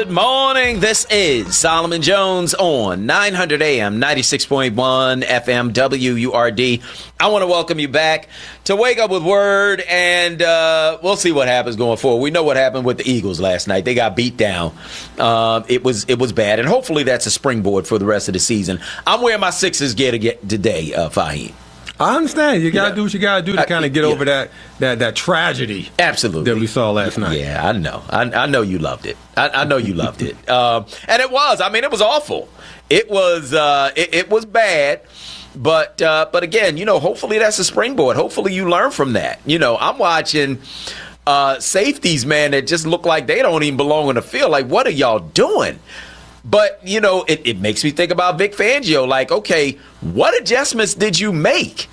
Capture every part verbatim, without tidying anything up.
Good morning. This is Solomon Jones on nine hundred A M, ninety-six point one F M, W U R D. I want to welcome you back to Wake Up with Word, and uh, we'll see what happens going forward. We know what happened with the Eagles last night. They got beat down. Um, it was it was bad, and hopefully that's a springboard for the rest of the season. I'm wearing my Sixers gear to get today, uh, Fahim. I understand. You got to do what you got to do to kind of get yeah. over that, that that tragedy Absolutely. that we saw last night. Yeah, I know. I, I know you loved it. I, I know you loved it. Um, and it was. I mean, it was awful. It was uh, it, it was bad. But uh, but again, you know, hopefully that's a springboard. Hopefully you learn from that. You know, I'm watching uh, safeties, man, that just look like they don't even belong on the field. Like, what are y'all doing? But, you know, it, it makes me think about Vic Fangio. Like, okay, what adjustments did you make?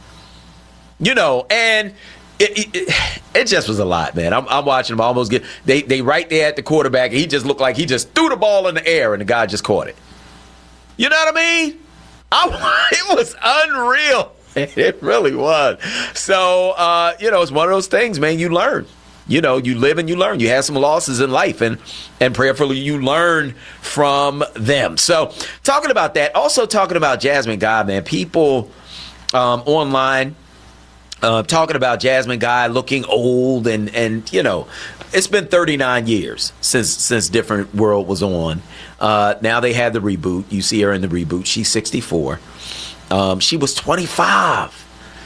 You know, and it, it, it just was a lot, man. I'm, I'm watching him almost get – they they right there at the quarterback. And he just looked like he just threw the ball in the air, and the guy just caught it. You know what I mean? I, it was unreal. It really was. So, uh, you know, it's one of those things, man, you learn. You know, you live and you learn. You have some losses in life, and and prayerfully you learn from them. So talking about that, also talking about Jasmine Guy, man, people um, online uh, talking about Jasmine Guy looking old, and, and, you know, it's been thirty-nine years since since Different World was on. Uh, now they had the reboot. You see her in the reboot. She's sixty-four. Um, she was twenty-five.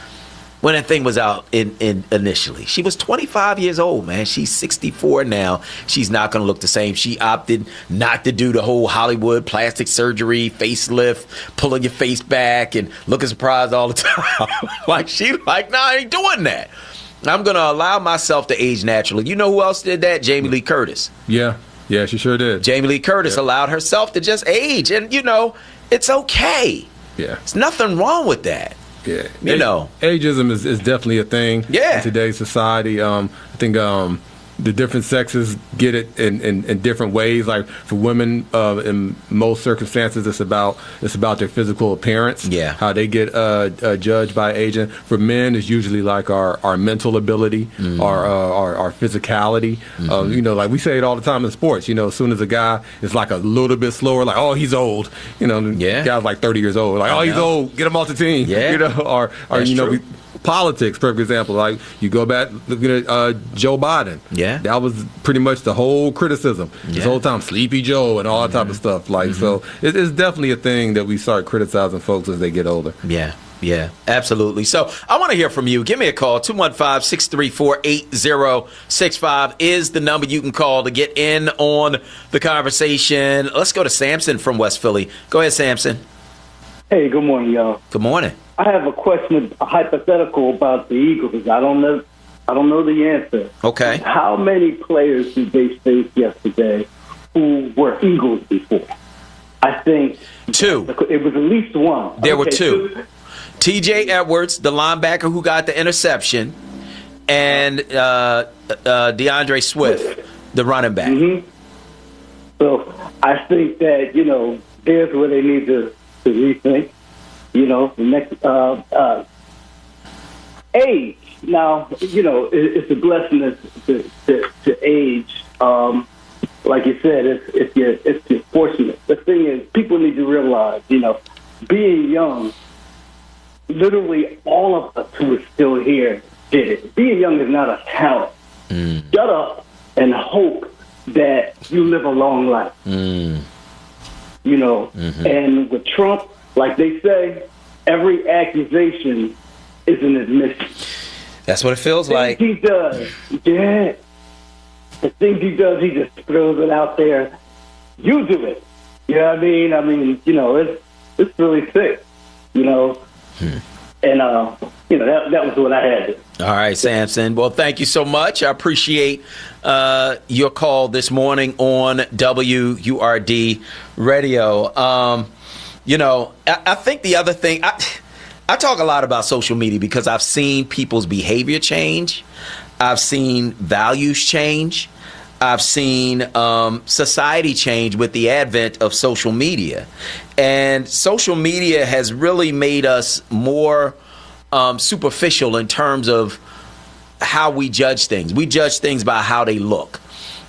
When that thing was out in, in initially. She was twenty-five years old, man. She's sixty-four now. She's not going to look the same. She opted not to do the whole Hollywood plastic surgery, facelift, pulling your face back and looking surprised all the time. Like, she like, nah, I ain't doing that. I'm going to allow myself to age naturally. You know who else did that? Jamie Lee Curtis. Yeah. Yeah, she sure did. Jamie Lee Curtis yeah. allowed herself to just age. And, you know, it's okay. Yeah. There's nothing wrong with that. Yeah, you Age, know, ageism is, is definitely a thing yeah. in today's society. Um, I think um, the different sexes get it in, in, in different ways. Like for women, uh, in most circumstances, it's about it's about their physical appearance. Yeah, how they get uh, uh, judged by aging. For men, it's usually like our, our mental ability, mm-hmm. our, uh, our our physicality. Mm-hmm. Uh, you know, like we say it all the time in sports. You know, as soon as a guy is like a little bit slower, like oh he's old. You know, yeah. the guy's like thirty years old. Like oh he's old, get him off the team. Yeah, you know, or or That's you know. true. We, Politics, perfect example. Like you go back looking at uh, Joe Biden. Yeah, that was pretty much the whole criticism. Yeah. This whole time, Sleepy Joe and all that type of stuff. Like mm-hmm. so, it, it's definitely a thing that we start criticizing folks as they get older. Yeah. Yeah, absolutely. So I want to hear from you. Give me a call. two one five, six three four, eight zero six five is the number you can call to get in on the conversation. Let's go to Samson from West Philly. Go ahead, Samson. Hey, good morning, y'all. Good morning. I have a question, a hypothetical about the Eagles. I don't know, I don't know the answer. Okay. How many players did they face yesterday who were Eagles before? I think two. It was at least one. There okay, were two. two. T J Edwards, the linebacker who got the interception, and uh, uh, DeAndre Swift, the running back. Mm-hmm. So I think that, you know, there's where they need to, to rethink. You know, the next uh, uh, age. Now, you know, it, it's a blessing to, to, to, to age. Um, like you said, it's, it's, your, it's your fortunate. The thing is, people need to realize, you know, being young, literally all of us who are still here did it. Being young is not a talent. Mm. Shut up and hope that you live a long life. Mm. You know, mm-hmm. and with Trump, like they say, every accusation is an admission. That's what it feels like. He does. Yeah. The things he does, he just throws it out there. You do it. You know what I mean? I mean, you know, it's it's really sick. You know, hmm. and uh, you know that that was what I had. All right, Samson. Well, thank you so much. I appreciate uh, your call this morning on W U R D Radio. Um, you know, I, I think the other thing, I, I talk a lot about social media because I've seen people's behavior change. I've seen values change. I've seen um, society change with the advent of social media. And social media has really made us more um, superficial in terms of how we judge things. We judge things by how they look.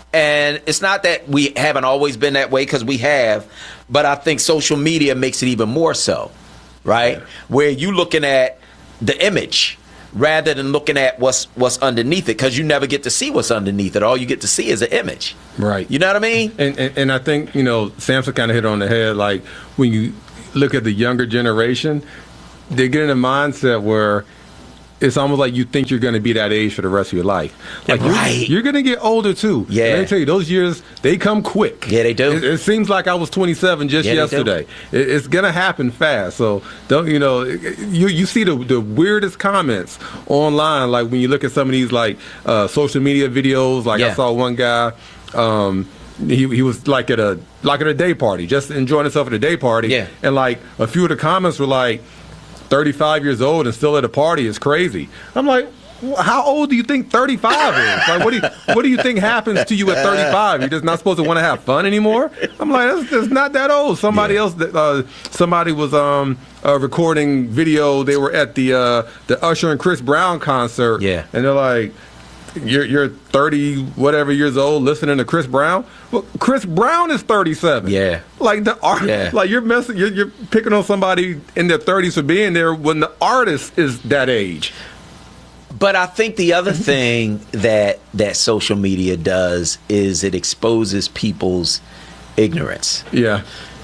And it's not that we haven't always been that way, because we have, but I think social media makes it even more so, right? Yeah. Where you looking at the image rather than looking at what's what's underneath it, because you never get to see what's underneath it. All you get to see is an image. Right. You know what I mean? And, and, and I think, you know, Samson kind of hit on the head. Like, when you look at the younger generation, they get in a mindset where it's almost like you think you're going to be that age for the rest of your life. Like, right. You're, you're going to get older, too. Yeah. Let me tell you, those years, they come quick. Yeah, they do. It, it seems like I was twenty-seven just yeah, yesterday. It, it's going to happen fast. So, don't, you know, you you see the, the weirdest comments online, like when you look at some of these, like, uh, social media videos. Like, yeah. I saw one guy, um, he he was like at a like at a day party, just enjoying himself at a day party. Yeah. And, like, a few of the comments were like, thirty-five years old and still at a party is crazy. I'm like, how old do you think thirty-five is? Like, what do you what do you think happens to you at thirty-five? You're just not supposed to want to have fun anymore? I'm like, that's, that's not that old. Somebody yeah. else, uh, somebody was um, uh, recording video. They were at the uh, the Usher and Chris Brown concert. Yeah. And they're like, You're, you're thirty whatever years old listening to Chris Brown. Well, Chris Brown is thirty-seven. Yeah, like the art. Yeah. Like you're messing. You're, you're picking on somebody in their thirties for being there when the artist is that age. But I think the other thing that that social media does is it exposes people's ignorance. Yeah,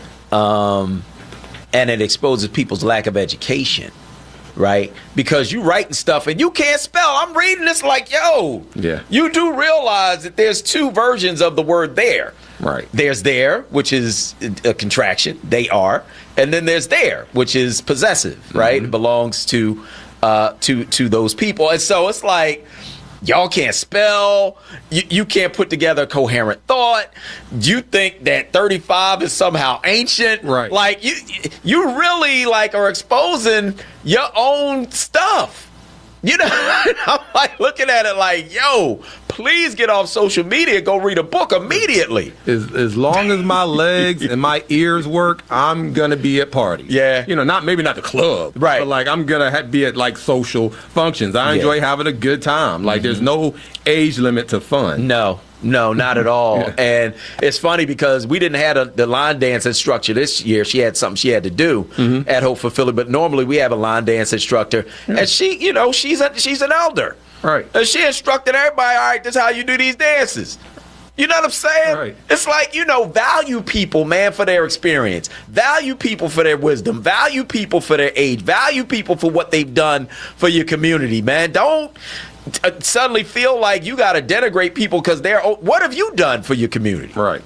um, and it exposes people's lack of education. Right? Because you writing stuff and you can't spell. I'm reading this like, yo, yeah. You do realize that there's two versions of the word there. Right. There's there, which is a contraction, they are, and then there's there, which is possessive, right? Mm-hmm. It belongs to uh, to to those people. And so it's like, y'all can't spell. You, you can't put together a coherent thought. You think that thirty-five is somehow ancient. Right. Like, you you really, like, are exposing your own stuff. You know, I'm like looking at it like, yo, please get off social media, go read a book immediately. As, as long as my legs and my ears work, I'm going to be at parties. Yeah. You know, not maybe not the club. Right. But, like, I'm going to ha- be at, like, social functions. I enjoy yeah. having a good time. Like, mm-hmm. there's no age limit to fun. No. No, not at all. Yeah. And it's funny because we didn't have a, the line dance instructor this year. She had something she had to do mm-hmm. at Hope for Philly. But normally we have a line dance instructor. Yeah. And she, you know, she's a, she's an elder. Right. And she instructed everybody, all right, this is how you do these dances. You know what I'm saying? Right. It's like, you know, value people, man, for their experience. Value people for their wisdom. Value people for their age. Value people for what they've done for your community, man. Don't t- suddenly feel like you got to denigrate people because they're, oh, what have you done for your community? Right.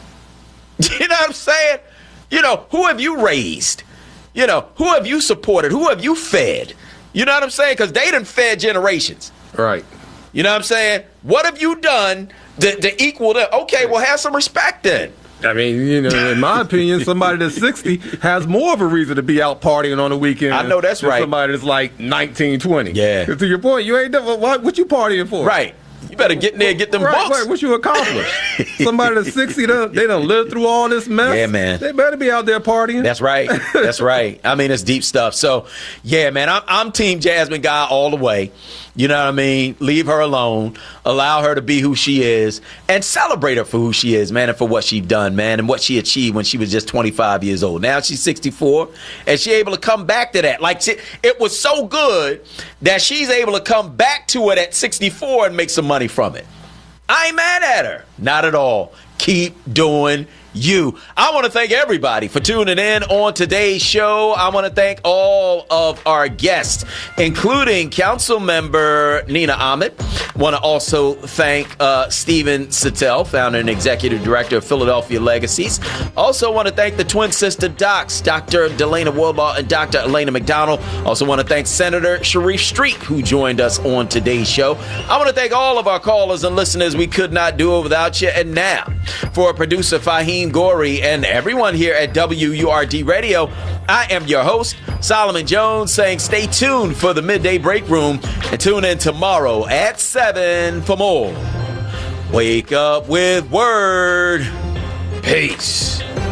You know what I'm saying? You know, who have you raised? You know, who have you supported? Who have you fed? You know what I'm saying? Because they done fed generations. Right. You know what I'm saying? What have you done to, to equal them? Okay, well, have some respect then. I mean, you know, in my opinion, somebody that's sixty has more of a reason to be out partying on the weekend. I know that's than right. Somebody that's like nineteen, twenty. Yeah. To your point, you ain't done, what, what you partying for? Right. You better get in there and get them right, books. Right, what you accomplished. Somebody that's sixty, done, they done lived through all this mess. Yeah, man. They better be out there partying. That's right. That's right. I mean, it's deep stuff. So, yeah, man, I'm, I'm Team Jasmine Guy all the way. You know what I mean? Leave her alone. Allow her to be who she is and celebrate her for who she is, man, and for what she's done, man, and what she achieved when she was just twenty-five years old. Now she's sixty-four, and she's able to come back to that. Like, she, it was so good that she's able to come back to it at sixty-four and make some money from it. I ain't mad at her. Not at all. Keep doing you. I want to thank everybody for tuning in on today's show. I want to thank all of our guests, including Council Member Nina Ahmed. Want to also thank uh, Stephen Sattel, founder and executive director of Philadelphia Legacies. Also want to thank the twin sister docs, Doctor Delana Wardlaw and Doctor Elena McDonald. Also want to thank Senator Sharif Street, who joined us on today's show. I want to thank all of our callers and listeners. We could not do it without you. And now, for producer Fahim Gorey and everyone here at W U R D Radio, I am your host, Solomon Jones, saying stay tuned for the Midday Break Room and tune in tomorrow at seven for more. Wake up with Word. Peace.